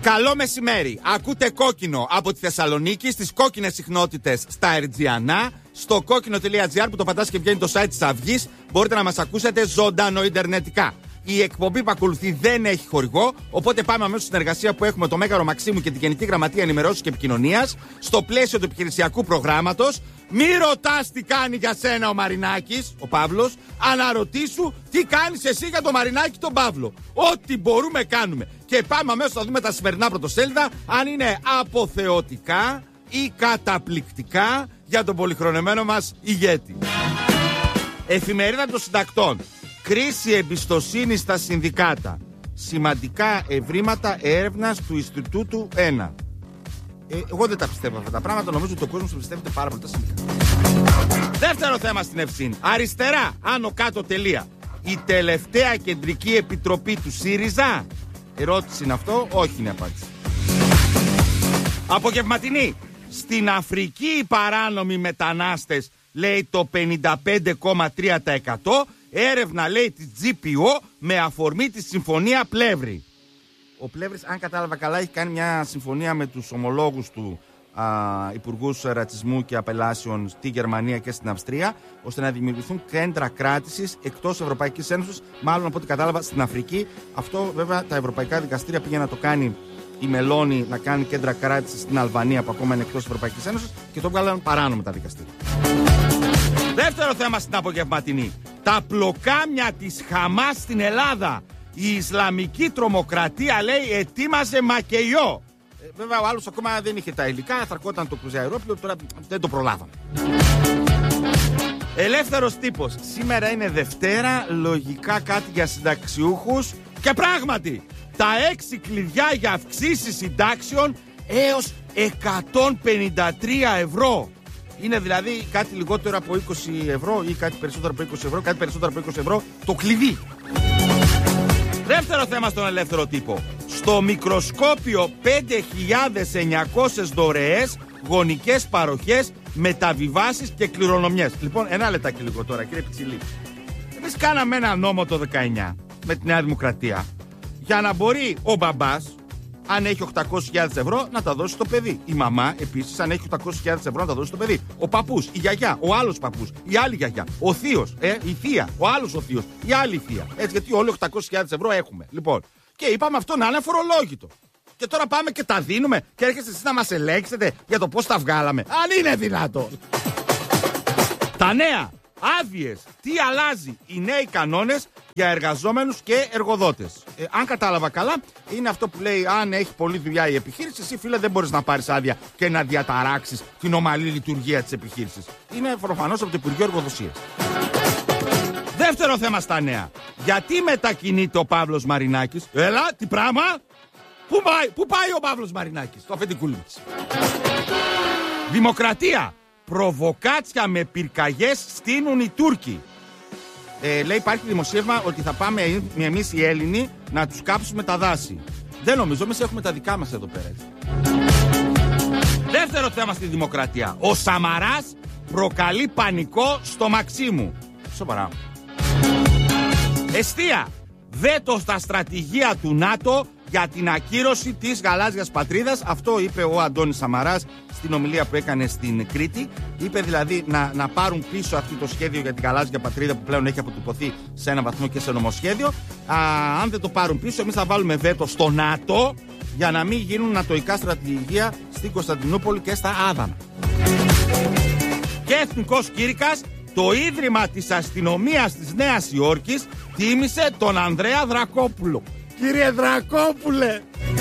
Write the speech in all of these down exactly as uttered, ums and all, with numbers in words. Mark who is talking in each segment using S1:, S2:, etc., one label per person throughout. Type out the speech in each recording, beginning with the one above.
S1: Καλό μεσημέρι. Ακούτε Κόκκινο από τη Θεσσαλονίκη στις κόκκινες συχνότητες στα Ερτζιανά. Στο κόκκινο τελεία τζι άρ που το πατάς και βγαίνει το site της Αυγής. Μπορείτε να μας ακούσετε ζωντανό ιντερνετικά. Η εκπομπή που ακολουθεί δεν έχει χορηγό, οπότε πάμε αμέσως στην συνεργασία που έχουμε το Μέγαρο Μαξίμου και τη Γενική Γραμματεία Ενημερώσεως και Επικοινωνίας στο πλαίσιο του επιχειρησιακού προγράμματος. Μη ρωτάς τι κάνει για σένα ο Μαρινάκης, ο Παύλος, αναρωτήσου τι κάνεις εσύ για τον Μαρινάκη τον Παύλο. Ό,τι μπορούμε κάνουμε. Και πάμε αμέσως να δούμε τα σημερινά πρωτοσέλιδα, αν είναι αποθεωτικά ή καταπληκτικά για τον πολυχρονεμένο μας ηγέτη. Εφημερίδα των Συντακτών. Κρίση εμπιστοσύνη στα συνδικάτα. Σημαντικά ευρήματα έρευνας του Ινστιτούτου ένα. Ε, εγώ δεν τα πιστεύω αυτά τα πράγματα. Νομίζω ότι ο κόσμος το πιστεύετε πάρα πολύ τα συνδικάτα. Δεύτερο θέμα στην Ευσύνη. Αριστερά, άνω κάτω τελεία. Η τελευταία κεντρική επιτροπή του ΣΥΡΙΖΑ. Ερώτηση είναι αυτό, όχι είναι απάντηση. Απογευματινή. Στην Αφρική οι παράνομοι μετανάστες, λέει το πενήντα πέντε κόμμα τρία τοις εκατό. Έρευνα, λέει, της τζι πι ο με αφορμή τη συμφωνία Πλεύρη. Ο Πλεύρης, αν κατάλαβα καλά, έχει κάνει μια συμφωνία με τους ομολόγους του α, υπουργούς ρατσισμού και απελάσεων στη Γερμανία και στην Αυστρία, ώστε να δημιουργηθούν κέντρα κράτησης εκτός Ευρωπαϊκής Ένωσης, μάλλον από ό,τι κατάλαβα στην Αφρική. Αυτό βέβαια τα ευρωπαϊκά δικαστήρια πήγε να το κάνει η Μελώνη, να κάνει κέντρα κράτησης στην Αλβανία που ακόμα είναι εκτός Ευρωπαϊκής Ένωσης και το βγάλαν παράνομο τα δικαστήρια. Δεύτερο θέμα στην απογευματινή. Τα πλοκάμια της Χαμάς στην Ελλάδα. Η Ισλαμική τρομοκρατία, λέει, ετοίμαζε μακελιό. Ε, βέβαια ο άλλος ακόμα δεν είχε τα υλικά, θα ερχόταν το κρουζιαερόπλαιο, τώρα δεν το προλάβαμε. Ελεύθερος τύπος. Σήμερα είναι Δευτέρα, λογικά κάτι για συνταξιούχους. Και πράγματι, τα έξι κλειδιά για αυξήσεις συντάξεων έως εκατόν πενήντα τρία ευρώ. Είναι δηλαδή κάτι λιγότερο από είκοσι ευρώ ή κάτι περισσότερο από είκοσι ευρώ, κάτι περισσότερο από είκοσι ευρώ το κλειδί. Δεύτερο θέμα στον ελεύθερο τύπο. Στο μικροσκόπιο πέντε χιλιάδες εννιακόσιες δωρεές, γονικές παροχές, μεταβιβάσεις και κληρονομιές. Λοιπόν, ένα λεπτάκι λίγο τώρα, κύριε Πιτσιλή. Εμείς κάναμε ένα νόμο το δεκαεννιά με τη Νέα Δημοκρατία για να μπορεί ο μπαμπάς, αν έχει οκτακόσιες χιλιάδες ευρώ, να τα δώσει στο παιδί. Η μαμά, επίσης, αν έχει οκτακόσιες χιλιάδες ευρώ, να τα δώσει στο παιδί. Ο παππούς, η γιαγιά, ο άλλος παππούς, η άλλη γιαγιά, ο θείος, ε, η θεία, ο άλλος ο θείος, η άλλη θεία. Έτσι, γιατί όλοι οκτακόσιες χιλιάδες ευρώ έχουμε. Λοιπόν, και είπαμε αυτό να είναι αφορολόγητο. Και τώρα πάμε και τα δίνουμε και έρχεστε εσείς να μας ελέγξετε για το πώς τα βγάλαμε. Αν είναι δυνατό. Τα νέα άδειες. Τι αλλάζει, οι νέοι κανόνες για εργαζόμενους και εργοδότες. Ε, αν κατάλαβα καλά, είναι αυτό που λέει: αν έχει πολλή δουλειά η επιχείρηση, εσύ φίλε δεν μπορείς να πάρεις άδεια και να διαταράξεις την ομαλή λειτουργία της επιχείρησης. Είναι προφανώς από το Υπουργείο Εργοδοσίας. Δεύτερο θέμα στα νέα. Γιατί μετακινείται ο Παύλος Μαρινάκης? Έλα, τι πράγμα? Πού πάει, πού πάει ο Παύλος Μαρινάκης? Το αφεντικούλι της. Δημοκρατία. Προβοκάτσια με πυρκαγιές στείνουν οι Τούρκοι. Ε, λέει υπάρχει δημοσίευμα ότι θα πάμε εμείς οι Έλληνοι να τους κάψουμε τα δάση. Δεν νομίζω, εμείς έχουμε τα δικά μας εδώ πέρα. Δεύτερο θέμα στη Δημοκρατία. Ο Σαμαράς προκαλεί πανικό στο Μαξίμου. Σοβαρά. Εστία. Βέτο στα στρατηγία του ΝΑΤΟ για την ακύρωση της γαλάζιας πατρίδας. Αυτό είπε ο Αντώνης Σαμαράς στην ομιλία που έκανε στην Κρήτη. Είπε δηλαδή να, να πάρουν πίσω αυτό το σχέδιο για την γαλάζια πατρίδα που πλέον έχει αποτυπωθεί σε ένα βαθμό και σε νομοσχέδιο. Α, αν δεν το πάρουν πίσω, εμείς θα βάλουμε βέτο στο ΝΑΤΟ για να μην γίνουν νατοϊκά στρατηγία στην Κωνσταντινούπολη και στα Άδανα. Και εθνικός κήρυκας. Το Ίδρυμα της Αστυνομίας της Νέας Υόρκης τίμησε τον Ανδρέα Δρακόπουλο. Κύριε Δρακόπουλε!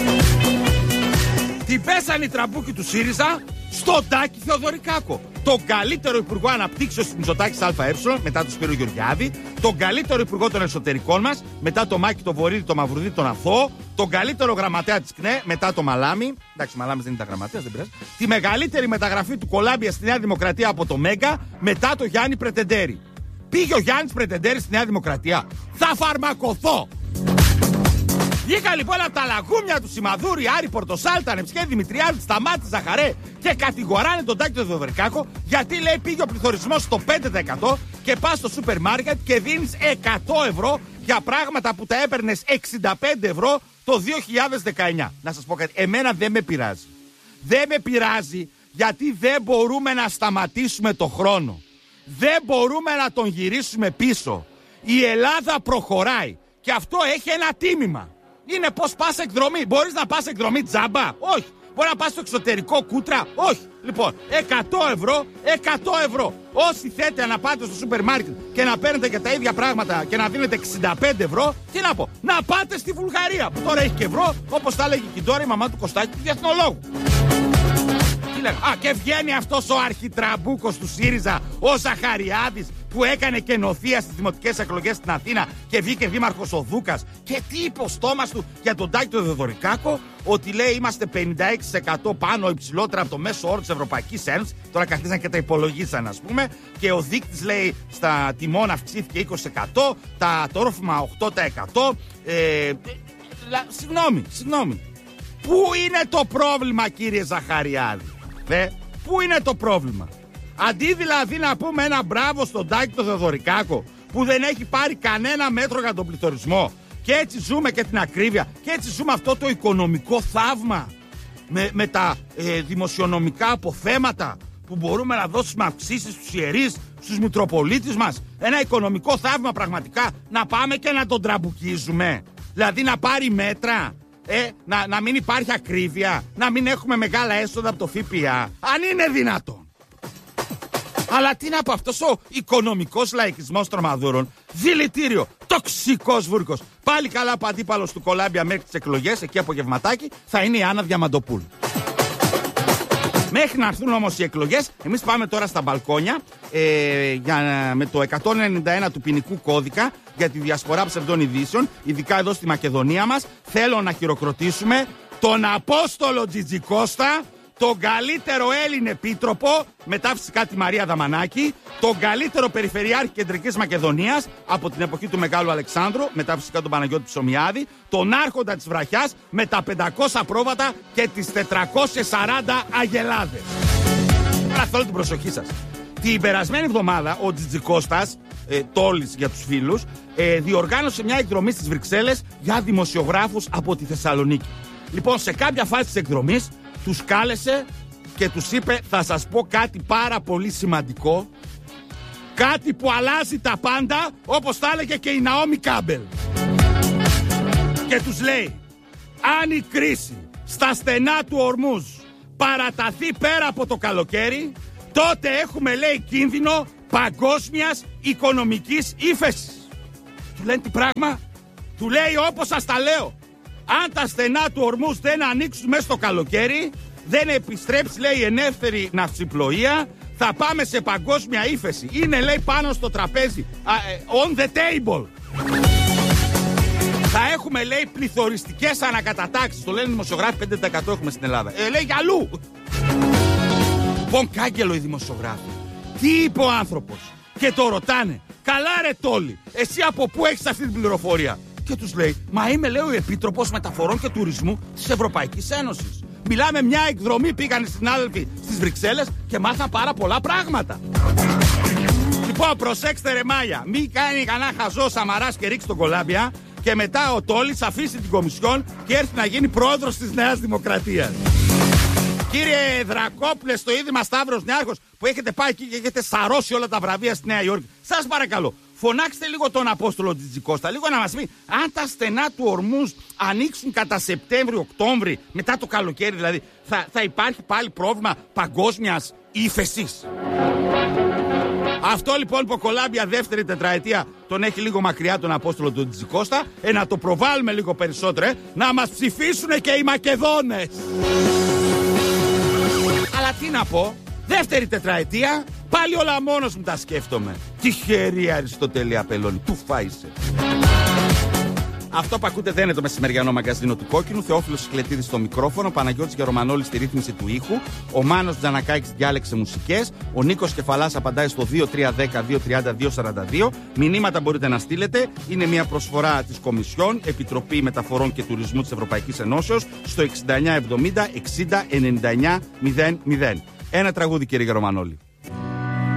S1: Την πέσανε οι τραμπούκοι του ΣΥΡΙΖΑ στον Τάκη Θεοδωρικάκο. Τον καλύτερο υπουργό αναπτύξεως της Μητσοτάκης ΑΕ μετά τον Σπύρο Γεωργιάδη. Τον καλύτερο υπουργό των εσωτερικών μας μετά το Μάκη, το Βορύδη, το Μαυρουδί, τον Αθώο. Τον καλύτερο γραμματέα της ΚΝΕ μετά το Μαλάμι. Εντάξει, Μαλάμις δεν ήταν γραμματέας, δεν πειράζει. Τη μεγαλύτερη μεταγραφή του Κολάμπια στη Νέα Δημοκρατία από το Μέγκα μετά το Γιάννη Πρετεντέρη. Πήγε ο Γιάννης Πρετεντέρη στη Νέα Δημοκρατία. Θα φαρμακοθώ! Βγήκα λοιπόν από τα λαγούμια του Σιμαδούρη, Άρη Πορτοσάλτα, Νεψιέ Δημητριάδη, Σταμάτη Ζαχαρέ και κατηγοράνε τον Τάκη τον Θεοδωρικάκο γιατί λέει πήγε ο πληθωρισμός στο πέντε τοις εκατό και πας στο σούπερ μάρκετ και δίνεις εκατό ευρώ για πράγματα που τα έπαιρνες εξήντα πέντε ευρώ το δύο χιλιάδες δεκαεννιά. Να σας πω κάτι, εμένα δεν με πειράζει. Δεν με πειράζει γιατί δεν μπορούμε να σταματήσουμε το χρόνο. Δεν μπορούμε να τον γυρίσουμε πίσω. Η Ελλάδα προχωράει και αυτό έχει ένα τίμημα. Είναι πως πας εκδρομή. Μπορείς να πας εκδρομή τζάμπα? Όχι. Μπορεί να πας στο εξωτερικό κούτρα? Όχι. Λοιπόν, εκατό ευρώ, εκατό ευρώ. Όσοι θέλετε να πάτε στο σούπερ μάρκετ και να παίρνετε και τα ίδια πράγματα και να δίνετε εξήντα πέντε ευρώ, τι να πω, να πάτε στη Βουλγαρία που τώρα έχει και ευρώ, όπως τα έλεγε και τώρα η μαμά του Κωστάκη του διεθνολόγου. Α, και βγαίνει αυτός ο αρχιτραμπούκος του ΣΥΡΙΖΑ, ο Ζαχαριάδης, που έκανε καινοθεία στις δημοτικές εκλογές στην Αθήνα και βγήκε δήμαρχος ο Δούκας. Και τι είπε ο στόμας του για τον Τάκη τον Θεοδωρικάκο? Ότι λέει είμαστε πενήντα έξι τοις εκατό πάνω υψηλότερα από το μέσο όρο της Ευρωπαϊκής Ένωσης. Τώρα καθίσαν και τα υπολογίσαν, ας πούμε. Και ο δείκτης λέει στα τιμών αυξήθηκε είκοσι τοις εκατό, τα τρόφιμα οκτώ τοις εκατό. Ε, συγγνώμη, συγγνώμη. Πού είναι το πρόβλημα, κύριε Ζαχαριάδη? Δε, πού είναι το πρόβλημα? Αντί δηλαδή να πούμε ένα μπράβο στον Τάκη τον Θεοδωρικάκο που δεν έχει πάρει κανένα μέτρο για τον πληθωρισμό, και έτσι ζούμε και την ακρίβεια, και έτσι ζούμε αυτό το οικονομικό θαύμα με, με τα ε, δημοσιονομικά αποθέματα που μπορούμε να δώσουμε αυξήσεις στους ιερείς, στους μητροπολίτες μας. Ένα οικονομικό θαύμα πραγματικά, να πάμε και να τον τραμπουκίζουμε. Δηλαδή να πάρει μέτρα. Ε, να, να μην υπάρχει ακρίβεια, να μην έχουμε μεγάλα έσοδα από το ΦΠΑ. Αν είναι δυνατόν. Αλλά τι να πω, αυτός ο οικονομικός λαϊκισμός τρομαδούρων, δηλητήριο, τοξικός βούρκος. Πάλι καλά που αντίπαλος του Κολάμπια μέχρι τις εκλογές, εκεί απογευματάκι, θα είναι η Άννα Διαμαντοπούλου. Μέχρι να έρθουν όμως οι εκλογές, εμείς πάμε τώρα στα μπαλκόνια ε, για, με το εκατόν ενενήντα ένα του ποινικού κώδικα για τη διασπορά ψευδών ειδήσεων, ειδικά εδώ στη Μακεδονία μας. Θέλω να χειροκροτήσουμε τον Απόστολο Τζιτζικώστα, τον καλύτερο Έλλην επίτροπο, μετά φυσικά τη Μαρία Δαμανάκη, τον καλύτερο περιφερειάρχη Κεντρικής Μακεδονίας από την εποχή του Μεγάλου Αλεξάνδρου, μετά φυσικά τον Παναγιώτη Ψωμιάδη, τον άρχοντα της βραχιάς με τα πεντακόσια πρόβατα και τις τετρακόσιες σαράντα αγελάδες. Τώρα θέλω την προσοχή σας. Την περασμένη εβδομάδα ο Τζιτζικώστας, ε, τόλης για τους φίλους, ε, διοργάνωσε μια εκδρομή στις Βρυξέλλες για δημοσιογράφους από τη Θεσσαλονίκη. Λοιπόν, σε κάποια φάση της εκδρομής τους κάλεσε και τους είπε, θα σας πω κάτι πάρα πολύ σημαντικό, κάτι που αλλάζει τα πάντα, όπως τα έλεγε και η Ναόμι Κάμπελ. Και τους λέει, αν η κρίση στα στενά του Ορμούζ παραταθεί πέρα από το καλοκαίρι, τότε έχουμε, λέει, κίνδυνο παγκόσμιας οικονομικής ύφεσης. Του λένε τι πράγμα? Του λέει, όπως σας τα λέω, αν τα στενά του Ορμούζ δεν ανοίξουν μέσα στο καλοκαίρι, δεν επιστρέψει, λέει, η ελεύθερη ναυσιπλοεία, θα πάμε σε παγκόσμια ύφεση. Είναι, λέει, πάνω στο τραπέζι, on the table. Θα έχουμε, λέει, πληθωριστικές ανακατατάξεις. Το λένε οι δημοσιογράφοι, πέντε τοις εκατό έχουμε στην Ελλάδα. Ε, λέει, αλλού. Πον κάγκελο οι δημοσιογράφοι. Τι είπε ο άνθρωπος? Και το ρωτάνε, καλά ρε Τόλι, εσύ από πού έχεις αυτή την πληροφορία? Και τους λέει, μα είμαι, λέει, ο Επίτροπος Μεταφορών και Τουρισμού της Ευρωπαϊκής Ένωσης. Μιλάμε μια εκδρομή, πήγαν οι συνάδελφοι στις Βρυξέλλες και μάθαν πάρα πολλά πράγματα. Λοιπόν, προσέξτε ρε Μάγια, μην κάνει κανένα χαζό Σαμαράς και ρίξει τον Κολάμπια και μετά ο Τόλης αφήσει την Κομισιόν και έρθει να γίνει πρόεδρος της Νέας Δημοκρατίας. Κύριε Δρακόπουλε, στο Ίδρυμα Σταύρος Νιάρχος που έχετε πάει εκεί και έχετε σαρώσει όλα τα βραβεία στη Νέα Υόρκη, σας παρακαλώ, φωνάξτε λίγο τον Απόστολο Τζιτζικώστα, λίγο να μας πει αν τα στενά του Ορμούζ ανοίξουν κατά Σεπτέμβριο-Οκτώβρη, μετά το καλοκαίρι δηλαδή, θα, θα υπάρχει πάλι πρόβλημα παγκόσμιας ύφεσης. Αυτό λοιπόν που ο Κολάμπια δεύτερη τετραετία τον έχει λίγο μακριά τον Απόστολο του Τζιτζικώστα, ε, να το προβάλλουμε λίγο περισσότερο, ε, να μας ψηφίσουν και οι Μακεδόνες. Αλλά τι να πω, δεύτερη τετραετία, πάλι όλα μόνος μου τα σκέφτομαι. Τυχερή Αριστοτέλη Απελώνη, του φάισε. Αυτό που ακούτε δεν είναι το μεσημεριανό μαγκαζίνο του Κόκκινου. Θεόφιλος Σκλετίδης στο μικρόφωνο, Παναγιώτης Γερομανόλης στη ρύθμιση του ήχου, ο Μάνος Τζανακάκης διάλεξε μουσικές, ο Νίκος Κεφαλάς απαντάει στο δύο τρία ένα μηδέν δύο τριάντα δύο σαράντα δύο. Μηνύματα μπορείτε να στείλετε. Είναι μια προσφορά της Κομισιόν, Επιτροπή Μεταφορών και Τουρισμού της Ευρωπαϊκής Ενώσεως, στο εξήντα εννιά εβδομήντα εξήντα ενενήντα εννιά μηδέν μηδέν. Ένα τραγούδι, κύριε Γερομανόλη.